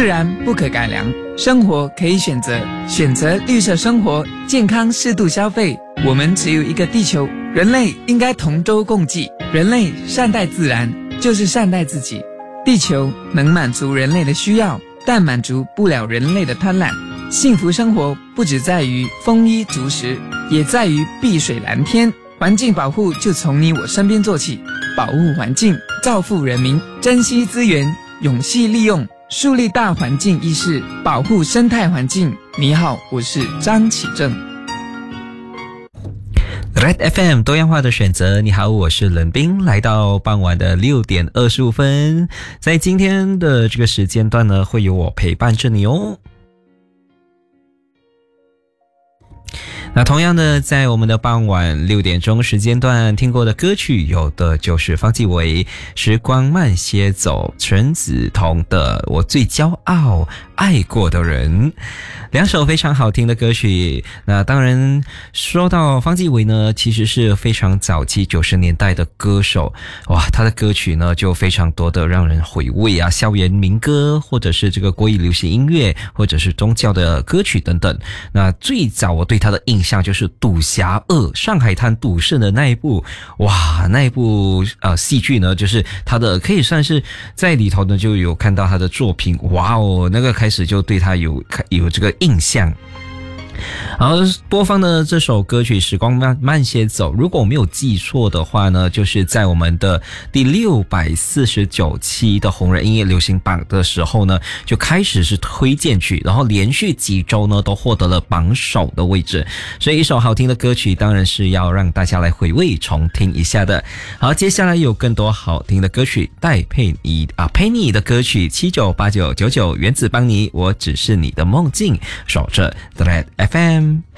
自然不可改良，生活可以选择，选择绿色生活，健康适度消费。我们只有一个地球，人类应该同舟共济。人类善待自然，就是善待自己。地球能满足人类的需要，但满足不了人类的贪婪。幸福生活不只在于丰衣足食，也在于碧水蓝天。环境保护就从你我身边做起，保护环境，造福人民，珍惜资源，永续利用，树立大环境意识，保护生态环境。你好，我是张启正。 Red FM 多样化的选择，你好，我是冷冰，来到傍晚的6点25分，在今天的这个时间段呢，会有我陪伴着你哦。那同样的，在我们的傍晚6点钟时间段听过的歌曲，有的就是方季韦《时光慢些走》，陈梓彤的《我最骄傲爱过的人》，两首非常好听的歌曲。那当然说到方季韦呢，其实是非常早期90年代的歌手，哇，他的歌曲呢就非常多的让人回味啊，校园民歌，或者是这个国语流行音乐，或者是宗教的歌曲等等。那最早我对他的印象就是《赌侠2》上海滩赌圣的那一部，哇，那一部戏剧呢，就是他的可以算是在里头呢就有看到他的作品，哇哦，那个开始就对他有这个印象。好，播放的这首歌曲《时光慢些走》，如果我没有记错的话呢，就是在我们的第649期的红人音乐流行榜的时候呢，就开始是推荐曲，然后连续几周呢都获得了榜首的位置。所以一首好听的歌曲当然是要让大家来回味重听一下的。好，接下来有更多好听的歌曲带陪你的歌曲798999原子邦尼，我只是你的梦境，守着 The Red FM。